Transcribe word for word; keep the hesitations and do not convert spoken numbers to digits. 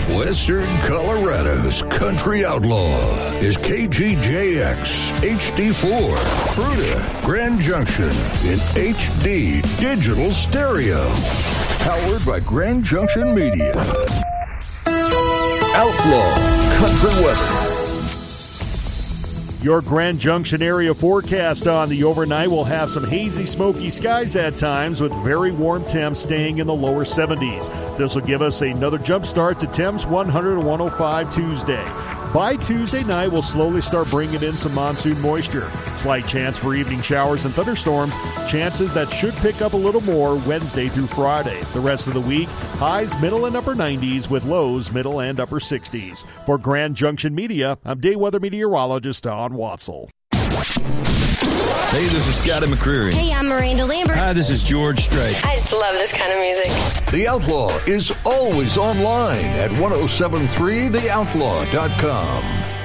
Western Colorado's country outlaw is K G J X H D four, Fruita, Grand Junction in H D digital stereo. Powered by Grand Junction Media. Outlaw Country Weather. Your Grand Junction area forecast on the overnight will have some hazy, smoky skies at times with very warm temps staying in the lower seventies. This will give us another jump start to temps one hundred to one oh five Tuesday. By Tuesday night, we'll slowly start bringing in some monsoon moisture. Slight chance for evening showers and thunderstorms. Chances that should pick up a little more Wednesday through Friday. The rest of the week, highs middle and upper nineties with lows middle and upper sixties. For Grand Junction Media, I'm day weather meteorologist Don Watzel. Hey, this is Scotty McCreery. Hey, I'm Miranda Lambert. Hi, this is George Strait. I just love this kind of music. The Outlaw is always online at ten seventy-three the outlaw dot com.